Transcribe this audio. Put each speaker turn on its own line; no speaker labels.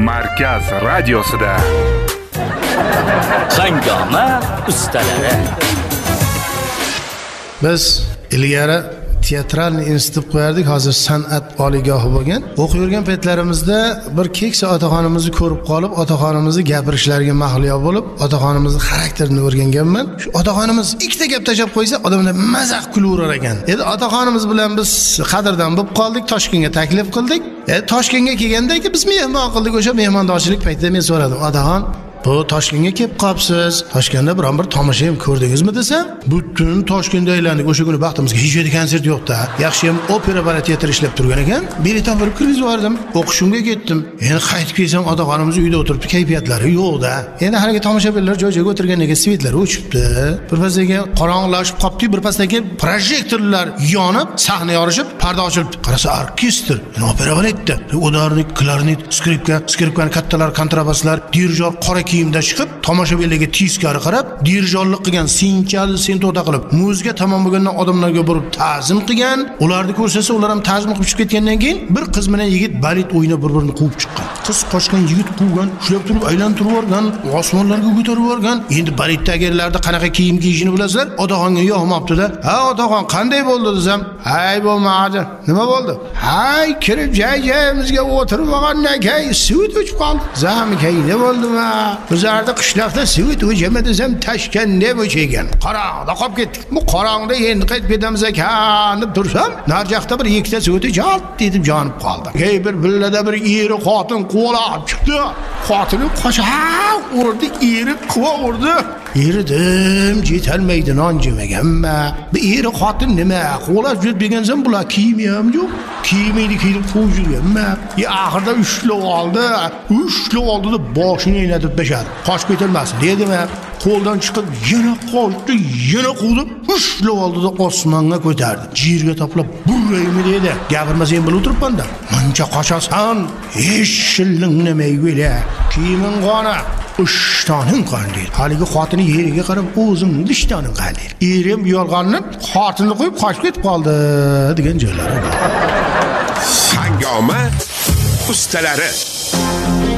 Markaz radiosida
Hangoma ustalari.
Biz ilgari teatralniy institut qo'yardik, hozir san'at oliygohi bo'lgan. O'qib yurgan paytlarimizda bir keksa otaxonimizni ko'rib qolib, otaxonimizni gapirishlariga mahliyo bo'lib, otaxonimizni xarakterini o'rganganman. Shu otaxonimiz ikkita gap tashab qo'ysa, odamlar mazax kulaverar ekan. Endi otaxonimiz bilan biz qadrdan bo'lib qoldik, Toshkentga taklif qildik. Toshkentga kelganda biz mehmon qildik. O'sha mehmondorchilik paytida men so'radim, otaxon, bu Toshkentga kelib qolibsiz. Toshkentda biron bir tomosha ham ko'rdingizmi desam, butun Toshkentda aylandik. O'sha kuni baxtimizga hech yerda konsert yo'qda. Yaxshi ham opera balet teatr ishlab turgan ekan. Bilet olib kirgizib yubordim. O'qishimga ketdim. Endi qaytib kelsam, otaxonimiz uyda o'tiribdi, kayfiyatlari yo'qda. Endi haliga tomoshabinlar joy-joyga o'tirgandan keyin svetlari o'chibdi. Birpasdan qorong'ilashib qolibdi, birpasdan keyin projektorlar yonib, sahna yorishib, parda ochilibdi. Qarasa orkestr, opera baletda. Udarnik, klarnet, skripkani kattalar, kontrabaslar, dirijor qora kiyimda chiqib, tomoshabinlarga teskari qarab, dirijonlik qilgan, sentoda qilib, muzika tamom bo'lgandan odamlarga burib ta'zim qilgan. Ularni ko'rsatsa, ular ham ta'zim qilib chiqib ketgandan keyin bir qiz bilan yigit balet o'ynab bir-birini quvib chiqqan. Qiz qochgan, yigit quvgan, ushlab turib aylantirib yuborgan, osmonlarga ko'tarib yuborgan. Endi baletdagilarda qanaqa kiyim kiyishini bilasizlar? Otaxonga yo'qmabdi-da. Ha, otaxon, qanday bo'ldi desam, "Hay, bo'lmadi." "Nima bo'ldi?" "Hay, kirib joy-joyimizga o'tirib olgandan keyin suvit o'chib qoldi." "Zahmi kayda bo'ldimi? Bizlarda qishloqda suvit o'chama desam tashkanda o'chagan. Qorong'da qolib ketdik. Bu qorong'da endi qaytib ketamiz ekan deb tursam, narjoqda bir ikkita suvit jalt etib yonib qoldi. Keyin bir villada bir eri xotin quvlab chiqdi. Xotini qo'shaq urdi, eri quva urdi. Eridim, yetolmaydi non jemaganma. Bu eri xotin nima? Quvlab yurib degansam, bular kiyimi ham yo'q. Kiyimini kiyib qo'yib yurganma. Oxirida ushlab oldi deb boshini o'ynatib beshadi. Qochib ketolmasin dedimi? Qo'ldan chiqib yana qochdi, yana quvdi, ushlab oldida osmonga ko'tardi. Yerga toplab burraymi dedi. Gapirmasang bilib o'tiribman-da. Muncha qochasan, eshilingni yo'la. Kiyimin qona, ishtoning qanday? Haligi xotini yeriga qarab, o'zingning ishtoning qanday? Erim yolg'onni xotinni qo'yib qochib ketib qoldi degan joylari bor.
Hangoma ustalari.